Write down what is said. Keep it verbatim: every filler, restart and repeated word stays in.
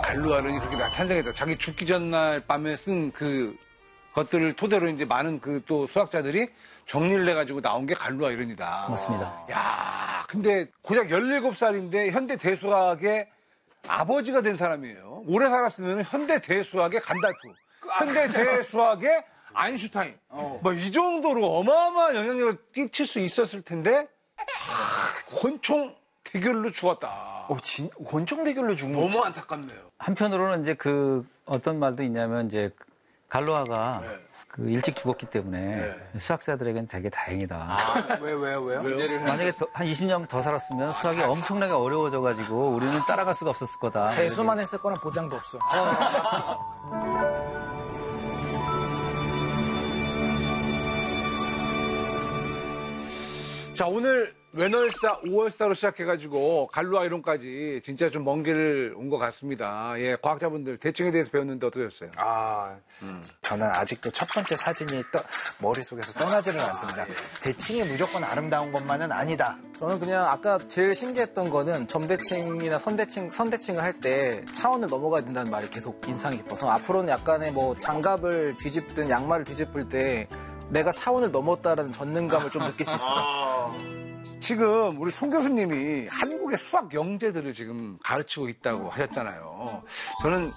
갈루아른이 그렇게 탄생했다. 자기 죽기 전날 밤에 쓴 그 것들을 토대로 이제 많은 그 또 수학자들이 정리를 해가지고 나온 게 갈루아 이론이다. 맞습니다. 야, 근데 고작 열일곱 살인데 현대 대수학의 아버지가 된 사람이에요. 오래 살았으면 현대 대수학의 간달프, 현대 대수학의 아인슈타인. 어. 뭐 이 정도로 어마어마한 영향력을 끼칠 수 있었을 텐데 하, 권총 대결로 죽었다. 어, 진, 권총 대결로 죽는 너무 진... 안타깝네요. 한편으로는 이제 그 어떤 말도 있냐면 이제 갈루아가 네. 그 일찍 죽었기 때문에 네. 수학자들에게는 되게 다행이다. 아, 왜, 왜요, 왜요? 왜요? 만약에 더, 한 이십 년 더 살았으면 수학이 엄청나게 어려워져가지고 우리는 따라갈 수가 없었을 거다. 대수만 했을 거나 보장도 없어. 자, 오늘 외널사, 오월사로 시작해가지고 갈루아 이론까지 진짜 좀 먼 길을 온 것 같습니다. 예, 과학자분들 대칭에 대해서 배웠는데 어떠셨어요? 아, 음. 저는 아직도 첫 번째 사진이 떠, 머릿속에서 떠나지를 않습니다. 대칭이 무조건 아름다운 것만은 아니다. 저는 그냥 아까 제일 신기했던 거는 점대칭이나 선대칭, 선대칭을 할 때 차원을 넘어가야 된다는 말이 계속 인상이 깊어서 앞으로는 약간의 뭐 장갑을 뒤집든 양말을 뒤집을 때 내가 차원을 넘었다라는 전능감을 좀 느낄 수 있을 것 같아요. 지금 우리 송 교수님이 한국의 수학 영재들을 지금 가르치고 있다고 하셨잖아요. 저는